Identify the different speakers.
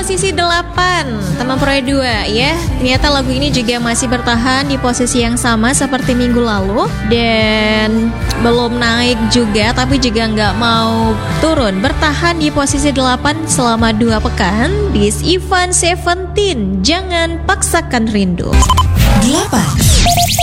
Speaker 1: posisi 8, teman Proyek 2 ya. Ternyata lagu ini juga masih bertahan di posisi yang sama seperti minggu lalu. Dan belum naik juga, tapi juga nggak mau turun. Bertahan di posisi 8 selama 2 pekan. This Ivan 17, Jangan Paksakan Rindu.
Speaker 2: 8.